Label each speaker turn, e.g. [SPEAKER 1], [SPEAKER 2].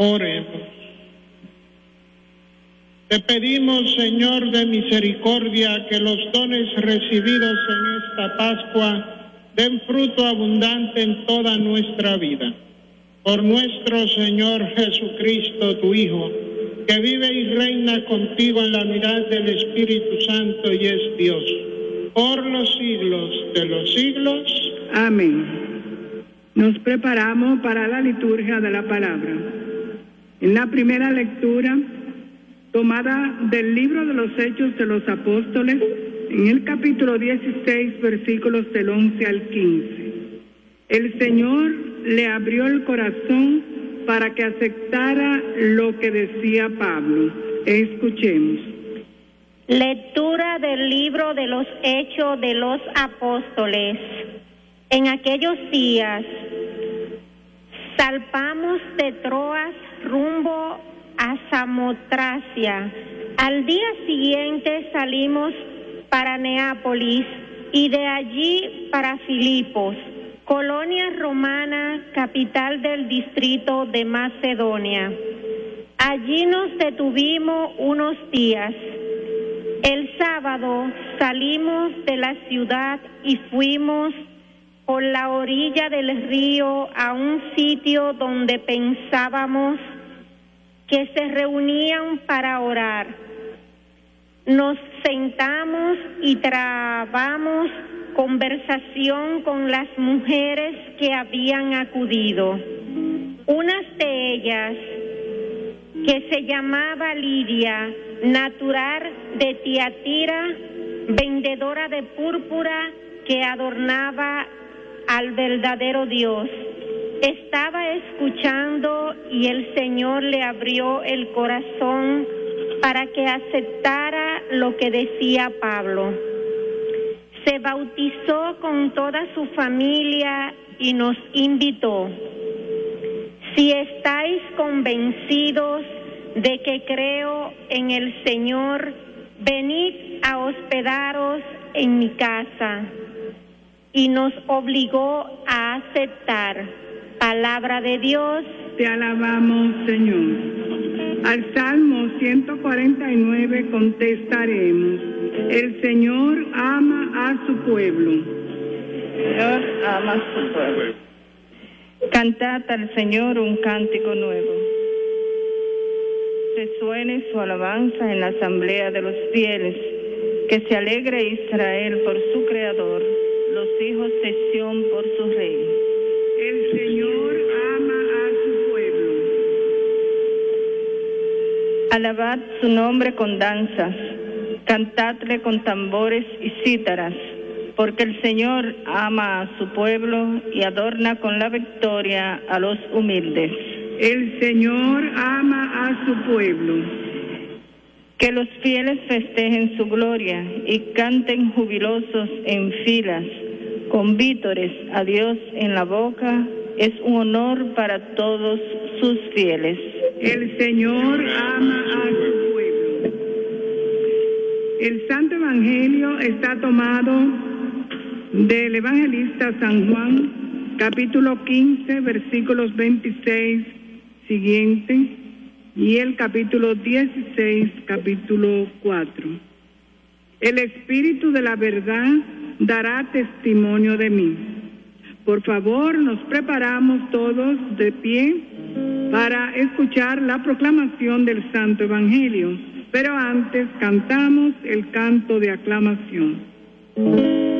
[SPEAKER 1] Oremos. Te pedimos, Señor de misericordia, que los dones recibidos en esta Pascua den fruto abundante en toda nuestra vida. Por nuestro Señor Jesucristo, tu Hijo, que vive y reina contigo en la unidad del Espíritu Santo y es Dios, por los siglos de los siglos.
[SPEAKER 2] Amén. Nos preparamos para la liturgia de la palabra. En la primera lectura, tomada del libro de los Hechos de los Apóstoles, en el capítulo 16, versículos del 11 al 15. El Señor le abrió el corazón para que aceptara lo que decía Pablo. Escuchemos.
[SPEAKER 3] Lectura del libro de los Hechos de los Apóstoles. En aquellos días zarpamos de Troas rumbo a Samotracia. Al día siguiente salimos para Neápolis y de allí para Filipos, colonia romana, capital del distrito de Macedonia. Allí nos detuvimos unos días. El sábado salimos de la ciudad y fuimos por la orilla del río a un sitio donde pensábamos que se reunían para orar. Nos sentamos y trabamos conversación con las mujeres que habían acudido. Una de ellas, que se llamaba Lidia, natural de Tiatira, vendedora de púrpura que adornaba al verdadero Dios, estaba escuchando y el Señor le abrió el corazón para que aceptara lo que decía Pablo. Se bautizó con toda su familia y nos invitó. Si estáis convencidos de que creo en el Señor, venid a hospedaros en mi casa. Y nos obligó a aceptar. Palabra de Dios.
[SPEAKER 2] Te alabamos, Señor. Al Salmo 149 contestaremos: el Señor ama a su pueblo.
[SPEAKER 4] Señor ama a su pueblo. Cantad al Señor un cántico nuevo. Resuene su alabanza en la asamblea de los fieles. Que se alegre Israel por su Creador, los hijos de Sión por su Rey.
[SPEAKER 2] El Señor ama a su pueblo.
[SPEAKER 4] Alabad su nombre con danzas, cantadle con tambores y cítaras, porque el Señor ama a su pueblo y adorna con la victoria a los humildes.
[SPEAKER 2] El Señor ama a su pueblo.
[SPEAKER 4] Que los fieles festejen su gloria y canten jubilosos en filas, con vítores a Dios en la boca. Es un honor para todos sus fieles.
[SPEAKER 2] El Señor ama a su pueblo. El Santo Evangelio está tomado del Evangelista San Juan, capítulo 15, versículos 26 siguiente, y el capítulo 16, capítulo 4. El Espíritu de la verdad dará testimonio de mí. Por favor, nos preparamos todos de pie para escuchar la proclamación del Santo Evangelio, pero antes cantamos el canto de aclamación.